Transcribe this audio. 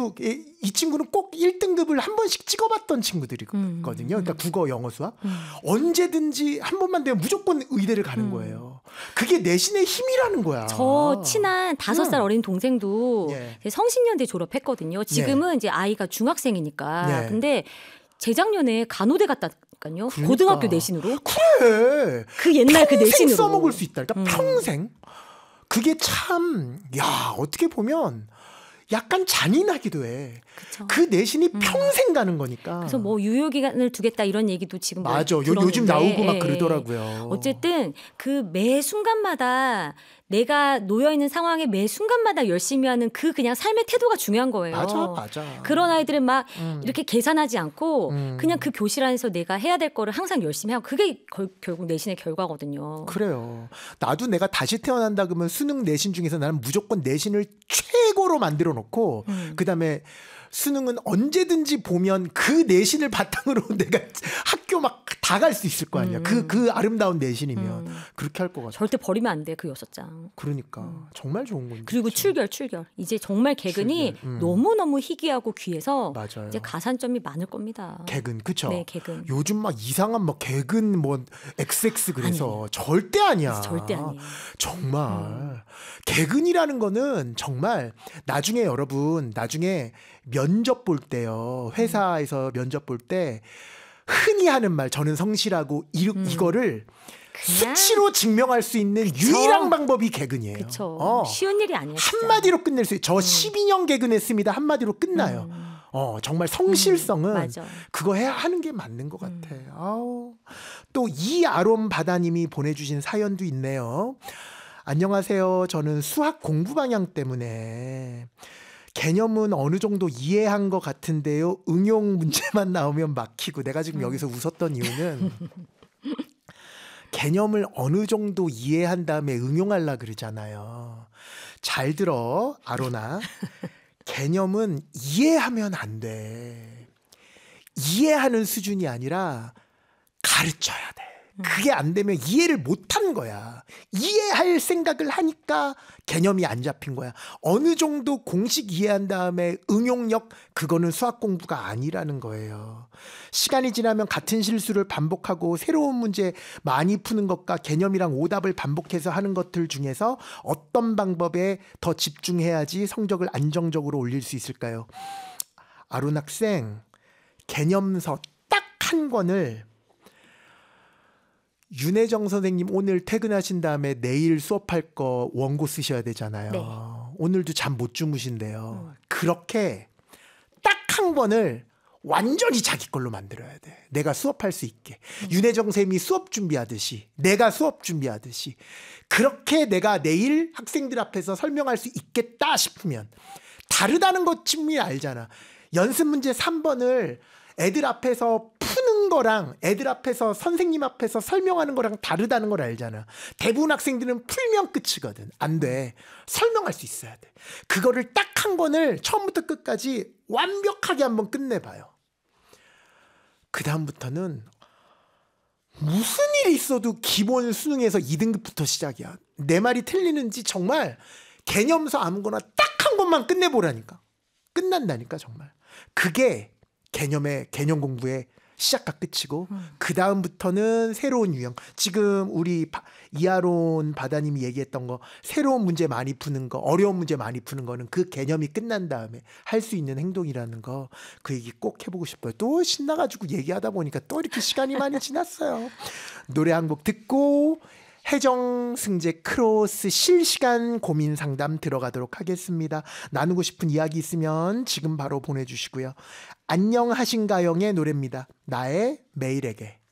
그래도 이 친구는 꼭 1등급을 한 번씩 찍어봤던 친구들이거든요. 그러니까 국어, 영어, 수학. 언제든지 한 번만 되면 무조건 의대를 가는 거예요. 그게 내신의 힘이라는 거야. 저 친한 5살 어린 동생도 성신여대 졸업했거든요. 지금은 이제 아이가 중학생이니까. 근데 재작년에 간호대 갔다니까요. 그러니까. 고등학교 내신으로. 그래. 그 옛날 그 내신으로. 써먹을 수 있다. 그러니까 평생. 그게 참, 어떻게 보면 약간 잔인하기도 해. 그쵸. 그 내신이 평생 가는 거니까. 그래서 뭐 유효기간을 두겠다 이런 얘기도 지금 맞아. 요즘 나오고 막 그러더라고요. 어쨌든 그 매 순간마다 내가 놓여있는 상황에 매 순간마다 열심히 하는 그 그냥 삶의 태도가 중요한 거예요. 맞아. 그런 아이들은 막 이렇게 계산하지 않고 그냥 그 교실 안에서 내가 해야 될 거를 항상 열심히 하고 그게 결국 내신의 결과거든요. 그래요. 나도 내가 다시 태어난다 그러면 수능 내신 중에서 나는 무조건 내신을 최고로 만들어 놓고 그다음에 수능은 언제든지 보면 그 내신을 바탕으로 내가 학교 막 다 갈 수 있을 거 아니야. 그 아름다운 내신이면 그렇게 할 것 같아. 절대 버리면 안 돼. 그 6장. 그러니까 정말 좋은 건데. 그리고 출결. 이제 정말 개근이 너무너무 희귀하고 귀해서 맞아요. 이제 가산점이 많을 겁니다. 개근 그쵸? 네, 개근. 요즘 막 이상한 막 개근 뭐 XX 그래서 아니에요. 절대 아니야. 절대 아니에요. 정말 개근이라는 거는 정말 나중에 여러분 면접 볼 때요. 회사에서 면접 볼 때 흔히 하는 말 저는 성실하고 이거를 수치로 증명할 수 있는 유일한 방법이 개근이에요. 그렇죠. 쉬운 일이 아니에요. 한마디로 끝낼 수 있어요. 저 12년 개근했습니다. 한마디로 끝나요. 정말 성실성은 그거 해야 하는 게 맞는 것 같아. 또 이아롬 바다님이 보내주신 사연도 있네요. 안녕하세요. 저는 수학 공부 방향 때문에 개념은 어느 정도 이해한 것 같은데요. 응용 문제만 나오면 막히고 내가 지금 여기서 웃었던 이유는 개념을 어느 정도 이해한 다음에 응용하려고 그러잖아요. 잘 들어 아로나. 개념은 이해하면 안 돼. 이해하는 수준이 아니라 가르쳐야 돼. 그게 안 되면 이해를 못한 거야. 이해할 생각을 하니까 개념이 안 잡힌 거야. 어느 정도 공식 이해한 다음에 응용력, 그거는 수학 공부가 아니라는 거예요. 시간이 지나면 같은 실수를 반복하고 새로운 문제 많이 푸는 것과 개념이랑 오답을 반복해서 하는 것들 중에서 어떤 방법에 더 집중해야지 성적을 안정적으로 올릴 수 있을까요? 아론 학생, 개념서 딱 한 권을 윤혜정 선생님 오늘 퇴근하신 다음에 내일 수업할 거 원고 쓰셔야 되잖아요. 네. 오늘도 잠 못 주무신대요. 그렇게 딱 한 권을 완전히 자기 걸로 만들어야 돼. 내가 수업할 수 있게. 윤혜정 선생님이 수업 준비하듯이 내가 수업 준비하듯이 그렇게 내가 내일 학생들 앞에서 설명할 수 있겠다 싶으면 다르다는 것 충분히 알잖아. 연습 문제 3번을 애들 앞에서 푸는 거랑 애들 앞에서 선생님 앞에서 설명하는 거랑 다르다는 걸 알잖아. 대부분 학생들은 풀면 끝이거든. 안 돼. 설명할 수 있어야 돼. 그거를 딱 한 권을 처음부터 끝까지 완벽하게 한번 끝내봐요. 그 다음부터는 무슨 일이 있어도 기본 수능에서 2등급부터 시작이야. 내 말이 틀리는지 정말 개념서 아무거나 딱 한 권만 끝내보라니까. 끝난다니까 정말. 그게 개념 공부의 시작과 끝이고 그 다음부터는 새로운 유형. 지금 우리 이아론 바다님이 얘기했던 거 새로운 문제 많이 푸는 거 어려운 문제 많이 푸는 거는 그 개념이 끝난 다음에 할 수 있는 행동이라는 거 그 얘기 꼭 해보고 싶어요. 또 신나가지고 얘기하다 보니까 또 이렇게 시간이 많이 지났어요. 노래 한 곡 듣고 해정 승재 크로스 실시간 고민 상담 들어가도록 하겠습니다. 나누고 싶은 이야기 있으면 지금 바로 보내주시고요. 안녕하신가영의 노래입니다. 나의 매일에게.